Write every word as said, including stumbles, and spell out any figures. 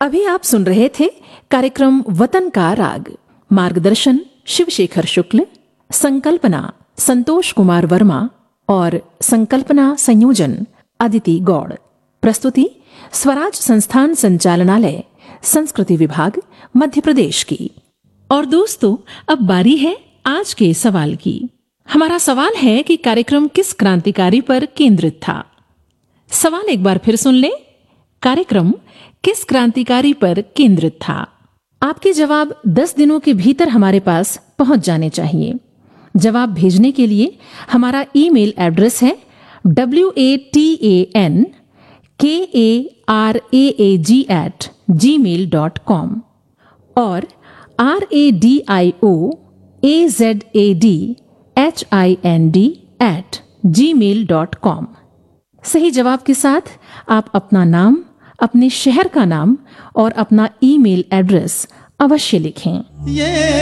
अभी आप सुन रहे थे कार्यक्रम वतन का राग। मार्गदर्शन शिवशेखर शुक्ल, संकल्पना संतोष कुमार वर्मा और संकल्पना संयोजन अदिति गौड़। प्रस्तुति स्वराज संस्थान संचालनालय, संस्कृति विभाग, मध्य प्रदेश की। और दोस्तों, अब बारी है आज के सवाल की। हमारा सवाल है कि कार्यक्रम किस क्रांतिकारी पर केंद्रित था। सवाल एक बार फिर सुन लें। कार्यक्रम किस क्रांतिकारी पर केंद्रित था? आपके जवाब दस दिनों के भीतर हमारे पास पहुंच जाने चाहिए। जवाब भेजने के लिए हमारा ईमेल एड्रेस है W A T A N के A R A A ji eight ji mail dot com और R A D I O A Z A D H I N D eight ji mail dot com. सही जवाब के साथ आप अपना नाम, अपने शहर का नाम और अपना ईमेल एड्रेस अवश्य लिखें।